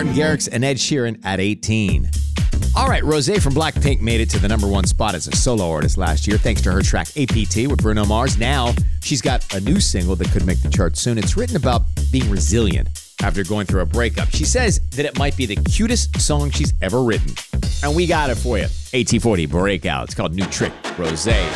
Martin Garrix and Ed Sheeran at 18. All right, Rosé from Blackpink made it to the number one spot as a solo artist last year thanks to her track APT with Bruno Mars. Now she's got a new single that could make the chart soon. It's written about being resilient after going through a breakup. She says that it might be the cutest song she's ever written. And we got it for you. AT40 Breakout. It's called New Trick, Rosé.